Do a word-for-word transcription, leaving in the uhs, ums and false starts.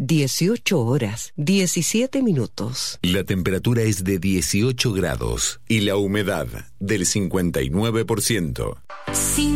dieciocho horas, diecisiete minutos. La temperatura es de dieciocho grados y la humedad del cincuenta y nueve por ciento.